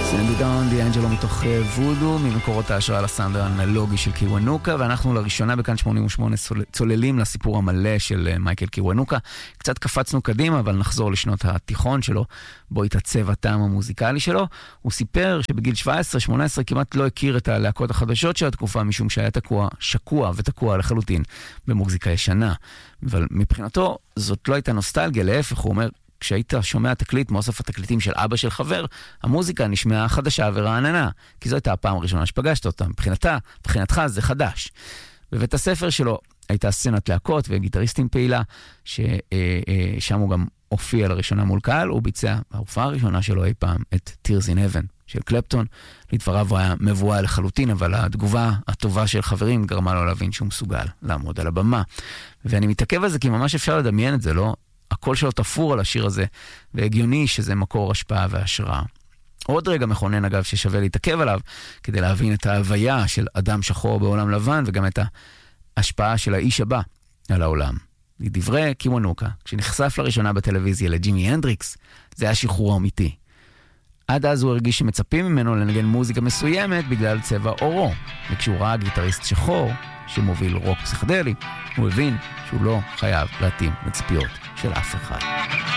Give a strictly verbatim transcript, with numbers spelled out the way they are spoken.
סנדי דון, דיאנג'לו מתוך וודו, ממקורות ההשראה לסאונד האנלוגי של קיוונוקה, ואנחנו לראשונה בכאן שמונים ושמונה צוללים לסיפור המלא של מייקל קיוונוקה. קצת קפצנו קדימה, אבל נחזור לשנות התיכון שלו, בו התעצב הטעם המוזיקלי שלו. הוא סיפר שבגיל שבע עשרה שמונה עשרה כמעט לא הכיר את הלהקות החדשות של התקופה, משום שהיה תקוע, שקוע ותקוע לחלוטין במוזיקה ישנה. אבל מבחינתו זאת לא הייתה נוסטלגיה, להפך, הוא אומר, כשהיית שומע תקליט מאוסף התקליטים של אבא של חבר, המוזיקה נשמעה חדשה ורעננה, כי זו הייתה הפעם הראשונה שפגשת אותה. מבחינתה, מבחינתך זה חדש. בבית הספר שלו הייתה סצנת להקות וגיטריסטים פעילה, ששם הוא גם הופיע לראשונה מול קהל, הוא ביצע בהופעה הראשונה שלו אי פעם את Tears in Heaven של קלפטון. לדבריו הוא היה מבואה לחלוטין, אבל התגובה הטובה של חברים גרמה לו להבין שהוא מסוגל לעמוד על הבמה. ואני מתעכב על זה כי ממש אפשר לדמיין את זה, לא? הקול שלו תפור על השיר הזה, והגיוני שזה מקור השפעה והשראה. עוד רגע מכונן אגב ששווה להתעכב עליו, כדי להבין את ההוויה של אדם שחור בעולם לבן, וגם את ההשפעה של האיש הבא על העולם. לדברי קיוונוקה, כשנחשף לראשונה בטלוויזיה לג'ימי הנדריקס, זה היה שחרור אמיתי. עד אז הוא הרגיש שמצפים ממנו לנגן מוזיקה מסוימת בגלל צבע אורו, וכשהוא ראה גיטריסט שחור שמוביל רוק פסיכדלי, הוא הבין שהוא לא חייב להתאים לציפיות של אף אחד.